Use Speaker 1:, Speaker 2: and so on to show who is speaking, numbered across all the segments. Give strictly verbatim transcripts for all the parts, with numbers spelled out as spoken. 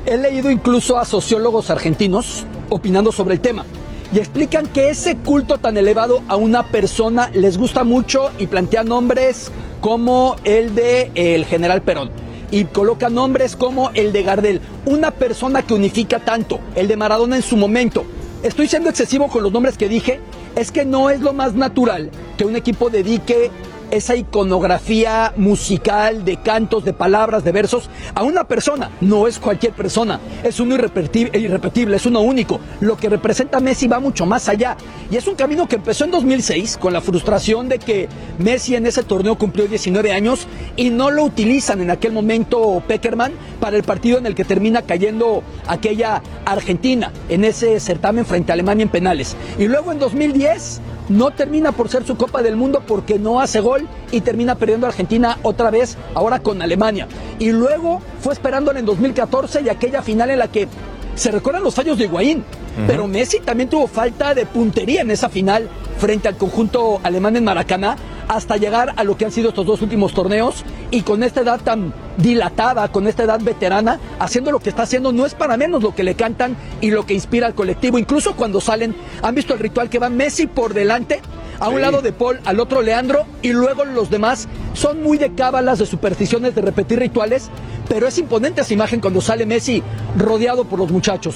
Speaker 1: He leído incluso a sociólogos argentinos opinando sobre el tema y explican que ese culto tan elevado a una persona les gusta mucho y plantean nombres como el de el general Perón y colocan nombres como el de Gardel, una persona que unifica tanto, el de Maradona en su momento. Estoy siendo excesivo con los nombres que dije, es que no es lo más natural que un equipo dedique esa iconografía musical de cantos, de palabras, de versos a una persona. No es cualquier persona, es uno irrepetible, irrepetible, es uno único. Lo que representa Messi va mucho más allá y es un camino que empezó en dos mil seis con la frustración de que Messi en ese torneo cumplió diecinueve años y no lo utilizan en aquel momento Pekerman para el partido en el que termina cayendo aquella Argentina en ese certamen frente a Alemania en penales. Y luego en dos mil diez no termina por ser su Copa del Mundo porque no hace gol y termina perdiendo a Argentina otra vez, ahora con Alemania. Y luego fue esperándola en dos mil catorce y aquella final en la que se recuerdan los fallos de Higuaín, uh-huh. pero Messi también tuvo falta de puntería en esa final frente al conjunto alemán en Maracaná, hasta llegar a lo que han sido estos dos últimos torneos y con esta edad tan dilatada, con esta edad veterana, haciendo lo que está haciendo, no es para menos lo que le cantan y lo que inspira al colectivo. Incluso cuando salen, han visto el ritual que va Messi por delante, a un sí. lado de Paul, al otro Leandro, y luego los demás son muy de cábalas, de supersticiones, de repetir rituales, pero es imponente esa imagen cuando sale Messi rodeado por los muchachos.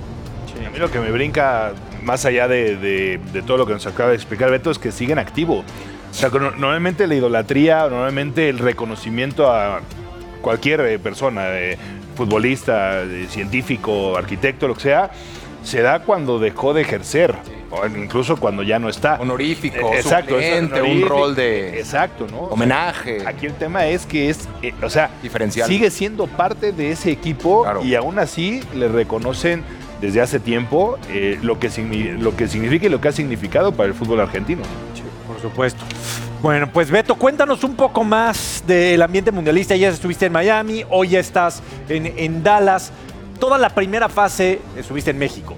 Speaker 2: Sí, a mí lo que me brinca, más allá de, de, de todo lo que nos acaba de explicar Beto, es que siguen activos. O sea, normalmente la idolatría, normalmente el reconocimiento a cualquier persona, eh, futbolista, eh, científico, arquitecto, lo que sea, se da cuando dejó de ejercer, o incluso cuando ya no está.
Speaker 3: Honorífico,
Speaker 2: eh, exacto,
Speaker 3: suplente, un rol de
Speaker 2: exacto, ¿no?
Speaker 3: homenaje.
Speaker 2: O sea, aquí el tema es que es, eh, o sea,
Speaker 3: diferencial.
Speaker 2: Sigue siendo parte de ese equipo claro. y aún así le reconocen desde hace tiempo eh, lo, que lo que significa y lo que ha significado para el fútbol argentino.
Speaker 4: Sí, por supuesto. Bueno, pues Beto, cuéntanos un poco más del ambiente mundialista. Ya estuviste en Miami, hoy ya estás en, en Dallas. Toda la primera fase estuviste en México.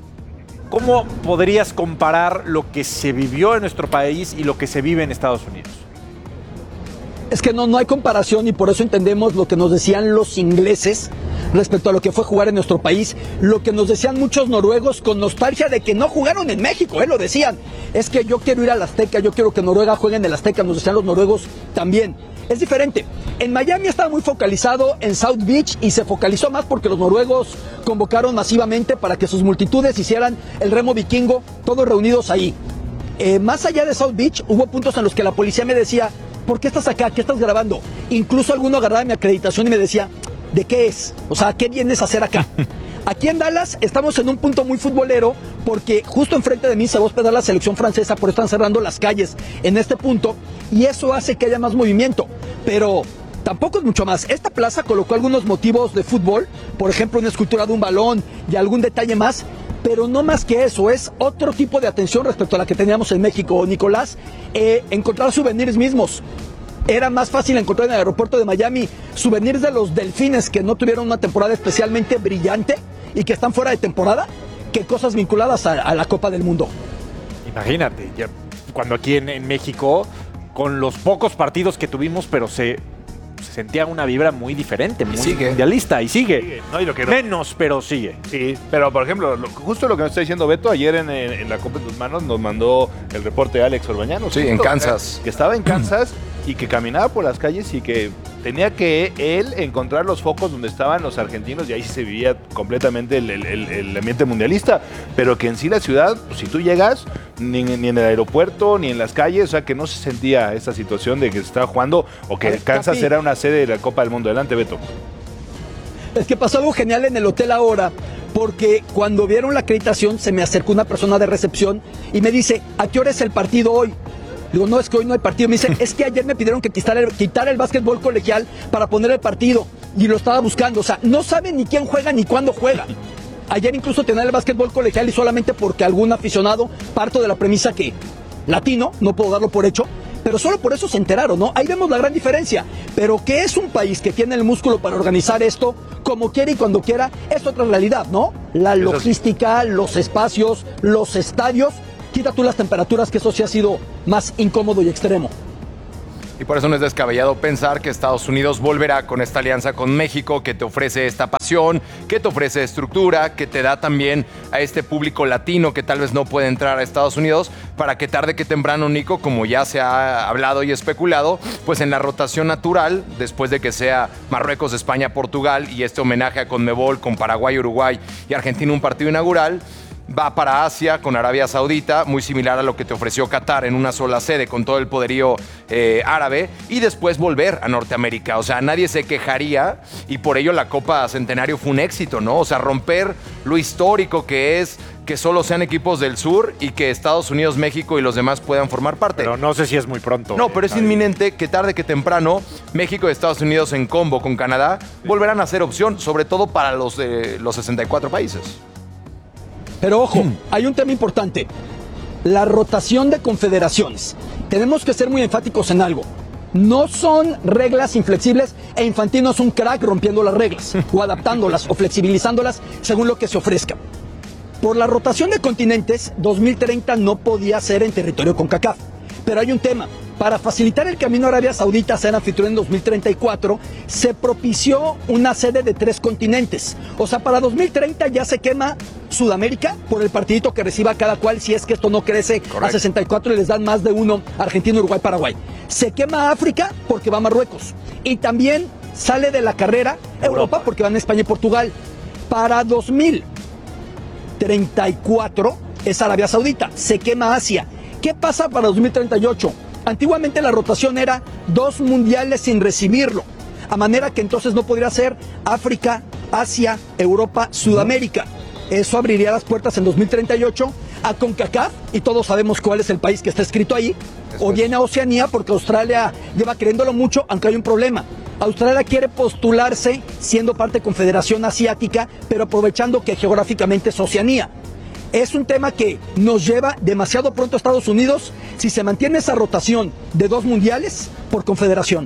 Speaker 4: ¿Cómo podrías comparar lo que se vivió en nuestro país y lo que se vive en Estados Unidos?
Speaker 1: Es que no, no hay comparación y por eso entendemos lo que nos decían los ingleses respecto a lo que fue jugar en nuestro país, lo que nos decían muchos noruegos con nostalgia de que no jugaron en México, ¿eh? Lo decían, es que yo quiero ir al Azteca, yo quiero que Noruega juegue en el Azteca, nos decían los noruegos también. Es diferente, en Miami estaba muy focalizado en South Beach y se focalizó más porque los noruegos convocaron masivamente para que sus multitudes hicieran el remo vikingo, todos reunidos ahí. Eh, más allá de South Beach, hubo puntos en los que la policía me decía, ¿por qué estás acá? ¿Qué estás grabando? Incluso alguno agarraba mi acreditación y me decía, ¿de qué es? O sea, ¿qué vienes a hacer acá? Aquí en Dallas estamos en un punto muy futbolero porque justo enfrente de mí se va a hospedar la selección francesa, por eso están cerrando las calles en este punto y eso hace que haya más movimiento, pero tampoco es mucho más. Esta plaza colocó algunos motivos de fútbol, por ejemplo una escultura de un balón y algún detalle más, pero no más que eso, es otro tipo de atención respecto a la que teníamos en México, Nicolás, eh, encontrar souvenirs mismos. Era más fácil encontrar en el aeropuerto de Miami souvenirs de los Delfines que no tuvieron una temporada especialmente brillante y que están fuera de temporada que cosas vinculadas a, a la Copa del Mundo.
Speaker 4: Imagínate, ya, cuando aquí en, en México, con los pocos partidos que tuvimos, pero se, se sentía una vibra muy diferente, muy
Speaker 3: sigue.
Speaker 4: mundialista, y sigue.
Speaker 2: sigue. No, y lo que no.
Speaker 4: Menos, pero sigue.
Speaker 2: Sí, pero por ejemplo, lo, justo lo que nos está diciendo Beto, ayer en, en, en la Copa en tus manos nos mandó el reporte de Alex Orbañano.
Speaker 3: Sí, en Kansas.
Speaker 2: Que estaba en Kansas y que caminaba por las calles y que tenía que él encontrar los focos donde estaban los argentinos y ahí sí se vivía completamente el, el, el ambiente mundialista, pero que en sí la ciudad, pues, si tú llegas, ni, ni en el aeropuerto, ni en las calles, o sea que no se sentía esa situación de que se estaba jugando o que Kansas Capi. Era una sede de la Copa del Mundo. Adelante, Beto.
Speaker 1: Es que pasó algo genial en el hotel ahora, porque cuando vieron la acreditación se me acercó una persona de recepción y me dice, ¿a qué hora es el partido hoy? Digo, no, es que hoy no hay partido. Me dice, es que ayer me pidieron que quitara el, quitara el básquetbol colegial para poner el partido y lo estaba buscando. O sea, no saben ni quién juega ni cuándo juega. Ayer incluso tenía el básquetbol colegial y solamente porque algún aficionado, parto de la premisa que latino, no puedo darlo por hecho, pero solo por eso se enteraron, ¿no? Ahí vemos la gran diferencia. Pero que es un país que tiene el músculo para organizar esto como quiere y cuando quiera, es otra realidad, ¿no? La logística, los espacios, los estadios. Quita tú las temperaturas, que eso sí ha sido más incómodo y extremo.
Speaker 3: Y por eso no es descabellado pensar que Estados Unidos volverá con esta alianza con México, que te ofrece esta pasión, que te ofrece estructura, que te da también a este público latino que tal vez no puede entrar a Estados Unidos, para que tarde que temprano, Nico, como ya se ha hablado y especulado, pues en la rotación natural, después de que sea Marruecos, España, Portugal y este homenaje a Conmebol con Paraguay, Uruguay y Argentina, un partido inaugural, va para Asia con Arabia Saudita, muy similar a lo que te ofreció Qatar en una sola sede con todo el poderío eh, árabe, y después volver a Norteamérica. O sea, nadie se quejaría y por ello la Copa Centenario fue un éxito, ¿no? O sea, romper lo histórico que es que solo sean equipos del sur y que Estados Unidos, México y los demás puedan formar parte.
Speaker 4: Pero no sé si es muy pronto.
Speaker 3: No, pero es inminente que tarde que temprano México y Estados Unidos en combo con Canadá volverán a ser opción, sobre todo para los de los sesenta y cuatro países.
Speaker 1: Pero ojo, hay un tema importante. La rotación de confederaciones. Tenemos que ser muy enfáticos en algo. No son reglas inflexibles e Infantino es un crack rompiendo las reglas o adaptándolas o flexibilizándolas según lo que se ofrezca. Por la rotación de continentes, dos mil treinta no podía ser en territorio CONCACAF. Pero hay un tema. Para facilitar el camino a Arabia Saudita a ser anfitrión en dos mil treinta y cuatro, se propició una sede de tres continentes. O sea, para dos mil treinta ya se quema Sudamérica por el partidito que reciba cada cual si es que esto no crece Correcto. A sesenta y cuatro y les dan más de uno a Argentina, Uruguay, Paraguay. Se quema África porque va a Marruecos. Y también sale de la carrera Europa, Europa porque van a España y Portugal. Para dos mil treinta y cuatro es Arabia Saudita. Se quema Asia. ¿Qué pasa para dos mil treinta y ocho? Antiguamente la rotación era dos mundiales sin recibirlo, a manera que entonces no podría ser África, Asia, Europa, Sudamérica. Eso abriría las puertas en dos mil treinta y ocho a CONCACAF, y todos sabemos cuál es el país que está escrito ahí, o viene a Oceanía, porque Australia lleva queriéndolo mucho, aunque hay un problema. Australia quiere postularse siendo parte de Confederación Asiática, pero aprovechando que geográficamente es Oceanía. Es un tema que nos lleva demasiado pronto a Estados Unidos si se mantiene esa rotación de dos mundiales por confederación.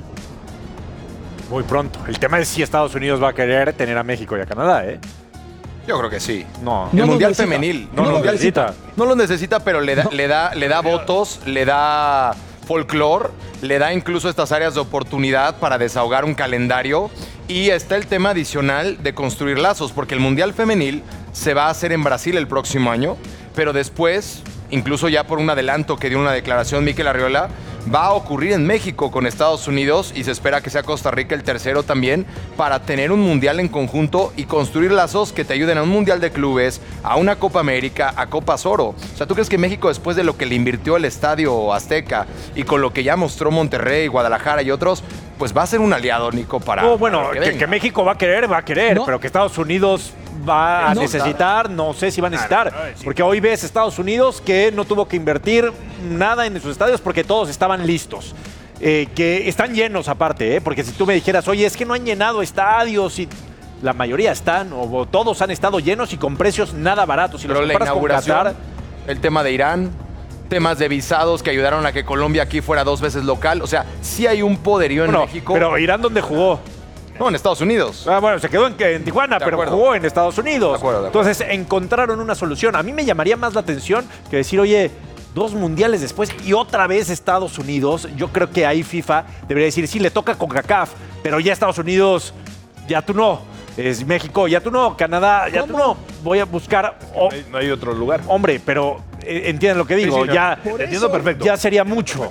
Speaker 4: Muy pronto. El tema es si Estados Unidos va a querer tener a México y a Canadá, ¿eh?
Speaker 3: Yo creo que sí.
Speaker 4: No.
Speaker 3: El
Speaker 1: no
Speaker 3: Mundial
Speaker 1: necesita.
Speaker 3: Femenil.
Speaker 4: No,
Speaker 3: No,
Speaker 4: lo
Speaker 3: mundial
Speaker 4: necesita.
Speaker 3: No lo necesita, pero le da,
Speaker 1: No.
Speaker 3: le da, le da votos, le da folclore, le da incluso estas áreas de oportunidad para desahogar un calendario. Y está el tema adicional de construir lazos, porque el Mundial Femenil se va a hacer en Brasil el próximo año, pero después, incluso ya por un adelanto que dio una declaración Mikel Arriola, va a ocurrir en México con Estados Unidos y se espera que sea Costa Rica el tercero también, para tener un mundial en conjunto y construir lazos que te ayuden a un mundial de clubes, a una Copa América, a Copas Oro. O sea, ¿tú crees que México, después de lo que le invirtió el Estadio Azteca y con lo que ya mostró Monterrey, Guadalajara y otros, pues va a ser un aliado, Nico, para,
Speaker 4: Oh, bueno,
Speaker 3: para
Speaker 4: que,
Speaker 3: venga?
Speaker 4: que México va a querer, va a querer,
Speaker 1: No.
Speaker 4: pero que Estados Unidos va a
Speaker 1: No.
Speaker 4: necesitar, no sé si va a necesitar.
Speaker 2: no, no, sí.
Speaker 4: Porque hoy ves Estados Unidos que no tuvo que invertir nada en sus estadios porque todos estaban listos. Eh, que están llenos aparte, ¿eh? Porque si tú me dijeras, oye, es que no han llenado estadios y la mayoría están, o todos han estado llenos y con precios nada baratos. Si los
Speaker 3: Pero la
Speaker 4: comparas con
Speaker 3: inauguración,
Speaker 4: Qatar,
Speaker 3: el tema de Irán, temas de visados que ayudaron a que Colombia aquí fuera dos veces local. O sea, sí hay un poderío en
Speaker 4: bueno,
Speaker 3: México.
Speaker 4: pero Irán, ¿dónde jugó?
Speaker 3: No, en Estados Unidos.
Speaker 4: Ah, bueno, se quedó en, en Tijuana,
Speaker 3: De
Speaker 4: pero
Speaker 3: acuerdo.
Speaker 4: jugó en Estados Unidos.
Speaker 3: De acuerdo, de acuerdo.
Speaker 4: Entonces encontraron una solución. A mí me llamaría más la atención que decir, oye, dos mundiales después y otra vez Estados Unidos. Yo creo que ahí FIFA debería decir, sí, le toca con CONCACAF, pero ya Estados Unidos, ya tú no. Es México, ya tú no. Canadá, ya tú no. Voy a buscar... oh,
Speaker 2: No hay, no hay otro lugar.
Speaker 4: hombre, pero eh, entienden lo que digo.
Speaker 2: Sí, sí, no.
Speaker 4: Ya,
Speaker 1: Por
Speaker 2: Entiendo
Speaker 1: eso-
Speaker 2: perfecto.
Speaker 4: ya sería mucho.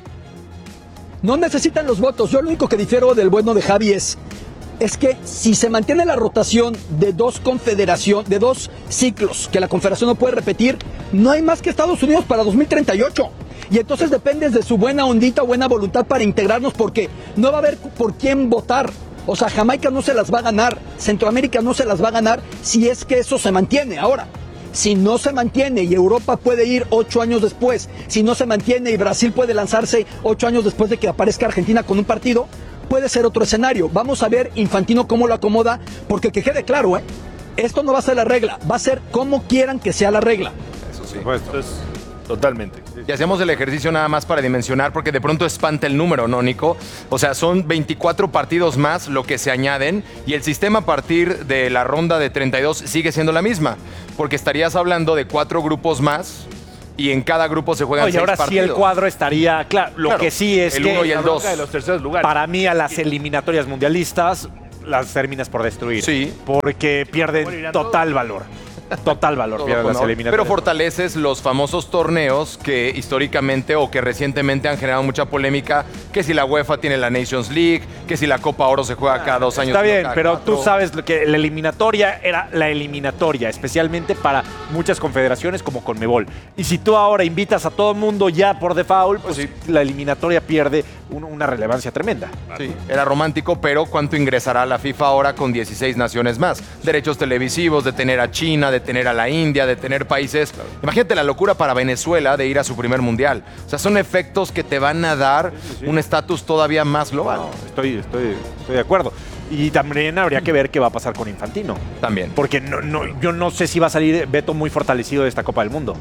Speaker 1: No necesitan los votos. Yo lo único que difiero del bueno de Javi es, es que si se mantiene la rotación de dos confederación, de dos ciclos que la confederación no puede repetir, no hay más que Estados Unidos para dos mil treinta y ocho. Y entonces dependes de su buena ondita, buena voluntad para integrarnos, porque no va a haber por quién votar. O sea, Jamaica no se las va a ganar, Centroamérica no se las va a ganar si es que eso se mantiene. Ahora, si no se mantiene y Europa puede ir ocho años después, si no se mantiene y Brasil puede lanzarse ocho años después de que aparezca Argentina con un partido, puede ser otro escenario. Vamos a ver Infantino cómo lo acomoda, porque que quede claro, ¿eh? Esto no va a ser la regla, va a ser como quieran que sea la regla.
Speaker 3: Eso sí.
Speaker 2: Entonces, totalmente.
Speaker 3: Y hacemos el ejercicio nada más para dimensionar, porque de pronto espanta el número, ¿no, Nico? O sea, son veinticuatro partidos más lo que se añaden y el sistema a partir de la ronda de treinta y dos sigue siendo la misma, porque estarías hablando de cuatro grupos más y en cada grupo se juegan
Speaker 4: Oye,
Speaker 3: seis
Speaker 4: ahora
Speaker 3: partidos.
Speaker 4: sí el cuadro estaría claro. Lo
Speaker 3: Claro,
Speaker 4: que sí es
Speaker 3: el
Speaker 4: que
Speaker 3: uno y el
Speaker 2: La
Speaker 3: dos.
Speaker 2: bronca de los terceros lugares.
Speaker 4: para mí a las eliminatorias mundialistas las terminas por destruir.
Speaker 3: Sí.
Speaker 4: Porque pierden
Speaker 2: Morirán
Speaker 4: total
Speaker 2: todos.
Speaker 4: valor. Total valor
Speaker 3: Todo
Speaker 4: pierden
Speaker 3: con
Speaker 4: las
Speaker 3: honor,
Speaker 4: eliminatorias.
Speaker 3: pero fortaleces los famosos torneos que históricamente o que recientemente han generado mucha polémica, que si la UEFA tiene la Nations League, que si la Copa Oro se juega cada dos años.
Speaker 4: Está
Speaker 3: no
Speaker 4: bien,
Speaker 3: cada
Speaker 4: pero
Speaker 3: cuatro.
Speaker 4: tú sabes lo que la eliminatoria era la eliminatoria, especialmente para muchas confederaciones como Conmebol. Y si tú ahora invitas a todo el mundo ya por default, pues la eliminatoria pierde un- una relevancia tremenda.
Speaker 3: Sí, era romántico, pero ¿cuánto ingresará la FIFA ahora con dieciséis naciones más? Derechos televisivos, de tener a China, de tener a la India, de tener países. Imagínate la locura para Venezuela de ir a su primer mundial. O sea, son efectos que te van a dar un estatus todavía más global.
Speaker 4: No, estoy, estoy, estoy de acuerdo. Y también habría que ver qué va a pasar con Infantino.
Speaker 3: También.
Speaker 4: Porque no, no, yo no sé si va a salir Beto muy fortalecido de esta Copa del Mundo.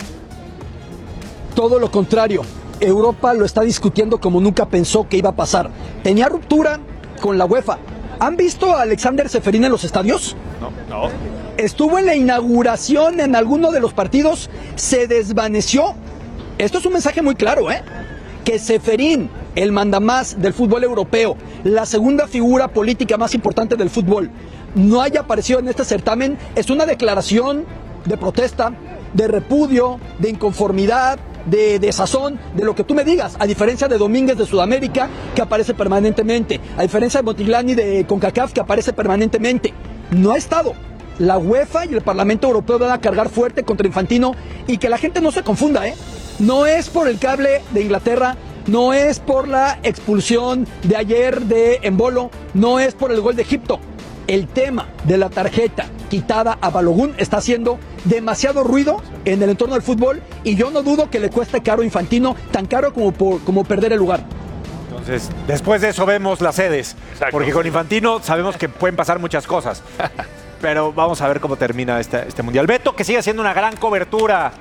Speaker 1: Todo lo contrario. Europa lo está discutiendo como nunca pensó que iba a pasar. Tenía ruptura con la UEFA. ¿Han visto a Alexander Seferín en los estadios?
Speaker 4: No, no.
Speaker 1: Estuvo en la inauguración en alguno de los partidos, se desvaneció. Esto es un mensaje muy claro, ¿eh? Que Seferín, el mandamás del fútbol europeo, la segunda figura política más importante del fútbol, no haya aparecido en este certamen, es una declaración de protesta, de repudio, de inconformidad, de desazón, de lo que tú me digas, a diferencia de Domínguez de Sudamérica, que aparece permanentemente, a diferencia de Motiglani de CONCACAF, que aparece permanentemente. No ha estado. La UEFA y el Parlamento Europeo van a cargar fuerte contra Infantino, y que la gente no se confunda, ¿eh? No es por el cable de Inglaterra, no es por la expulsión de ayer de Embolo, no es por el gol de Egipto. El tema de la tarjeta quitada a Balogun está haciendo demasiado ruido en el entorno del fútbol, y yo no dudo que le cueste caro a Infantino, tan caro como, por, como perder el lugar.
Speaker 4: Entonces, después de eso vemos las sedes.
Speaker 2: Exacto.
Speaker 4: Porque con Infantino sabemos que pueden pasar muchas cosas. Pero vamos a ver cómo termina este, este Mundial. Beto, que sigue haciendo una gran cobertura.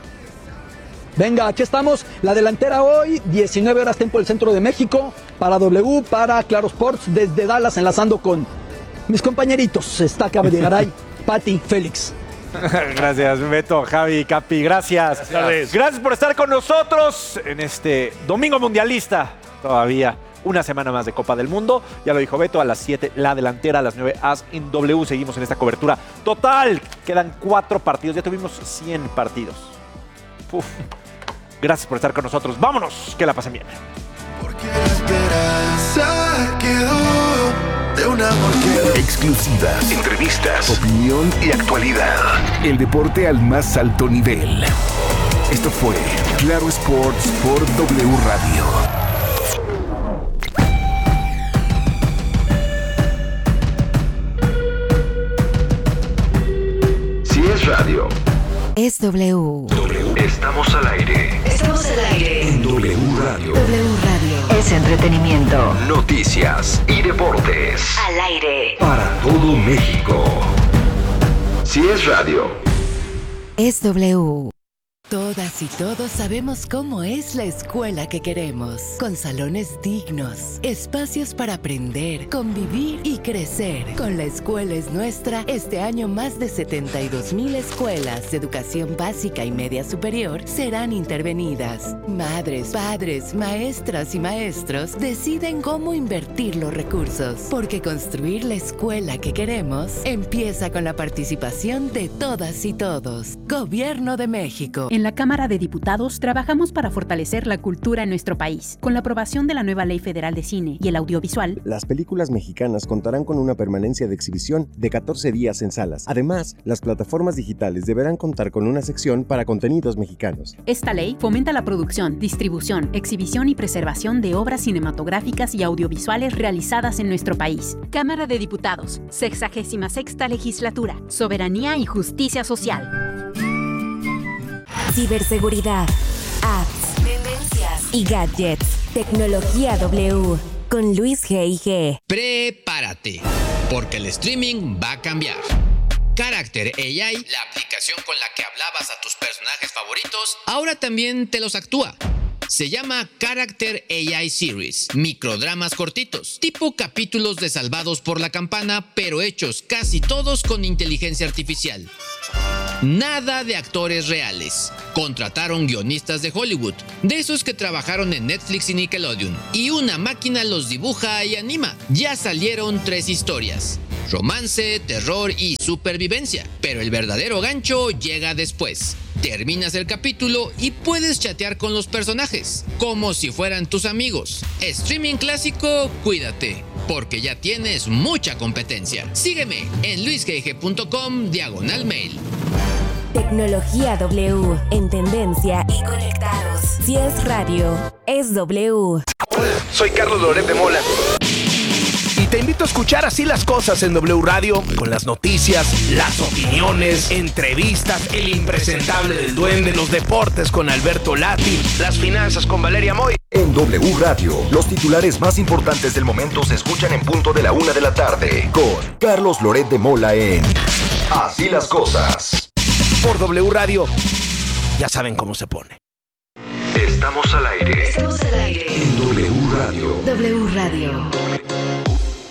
Speaker 1: Venga, aquí estamos, la delantera hoy, diecinueve horas tiempo del centro de México, para W, para Claro Sports, desde Dallas, enlazando con mis compañeritos. Está Cabe de Garay, Pati, Félix.
Speaker 4: Gracias, Beto, Javi, Capi, gracias.
Speaker 2: tardes.
Speaker 4: Gracias por estar con nosotros en este Domingo Mundialista. Todavía una semana más de Copa del Mundo. Ya lo dijo Beto, a las siete la delantera, a las nueve As en W. Seguimos en esta cobertura total. Quedan cuatro partidos, ya tuvimos cien partidos. Uf. Gracias por estar con nosotros. Vámonos, que la pasen bien.
Speaker 5: Porque la esperanza quedó de un amor que...
Speaker 6: Exclusivas, entrevistas, opinión y actualidad. El deporte al más alto nivel. Esto fue Claro Sports por W Radio. Si es radio,
Speaker 7: Es W.
Speaker 6: estamos al aire.
Speaker 7: Estamos al aire.
Speaker 6: En W Radio.
Speaker 7: W Radio. Es entretenimiento.
Speaker 6: Noticias y deportes.
Speaker 7: Al aire.
Speaker 6: Para todo México. Si es radio.
Speaker 7: Es W. Todas y todos sabemos cómo es la escuela que queremos, con salones dignos, espacios para aprender, convivir y crecer. Con La Escuela es Nuestra, este año más de setenta y dos mil escuelas de educación básica y media superior serán intervenidas. Madres, padres, maestras y maestros deciden cómo invertir los recursos, porque construir la escuela que queremos empieza con la participación de todas y todos. Gobierno de México.
Speaker 8: En la Cámara de Diputados trabajamos para fortalecer la cultura en nuestro país. Con la aprobación de la nueva Ley Federal de Cine y el Audiovisual,
Speaker 9: las películas mexicanas contarán con una permanencia de exhibición de catorce días en salas. Además, las plataformas digitales deberán contar con una sección para contenidos mexicanos.
Speaker 8: esta ley fomenta la producción, distribución, exhibición y preservación de obras cinematográficas y audiovisuales realizadas en nuestro país. Cámara de Diputados, sexagésima sexta Legislatura, Soberanía y Justicia Social.
Speaker 10: Ciberseguridad, apps, tendencias y gadgets. Tecnología W con Luis G I G.
Speaker 11: Prepárate, porque el streaming va a cambiar. Character A I, la aplicación con la que hablabas a tus personajes favoritos, ahora también te los actúa. Se llama Character A I Series, microdramas cortitos, tipo capítulos de Salvados por la Campana, pero hechos casi todos con inteligencia artificial. Nada de actores reales. Contrataron guionistas de Hollywood, de esos que trabajaron en Netflix y Nickelodeon, y una máquina los dibuja y anima. Ya salieron tres historias: romance, terror y supervivencia. Pero el verdadero gancho llega después. Terminas el capítulo y puedes chatear con los personajes, como si fueran tus amigos. Streaming clásico, cuídate, porque ya tienes mucha competencia. Sígueme en luisgg.com diagonal mail.
Speaker 10: Tecnología W, en tendencia y conectados. Si es radio, es W.
Speaker 12: Hola, soy Carlos Loret de Mola. Y te invito a escuchar Así las Cosas en W Radio, con las noticias, las opiniones, entrevistas, el impresentable del duende, los deportes con Alberto Lati, las finanzas con Valeria Moy.
Speaker 13: En W Radio, los titulares más importantes del momento se escuchan en punto de la una de la tarde, con Carlos Loret de Mola en Así las Cosas.
Speaker 12: Por W Radio, ya saben cómo se pone.
Speaker 13: Estamos al aire.
Speaker 10: Estamos al aire.
Speaker 13: En W Radio.
Speaker 10: W Radio.